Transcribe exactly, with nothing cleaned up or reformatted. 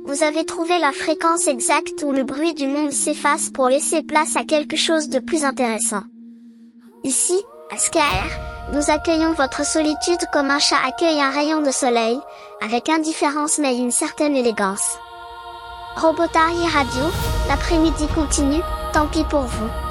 Vous avez trouvé la fréquence exacte où le bruit du monde s'efface pour laisser place à quelque chose de plus intéressant. Ici, à Skyr, nous accueillons votre solitude comme un chat accueille un rayon de soleil, avec indifférence mais une certaine élégance. Robotari Radio, l'après-midi continue, tant pis pour vous.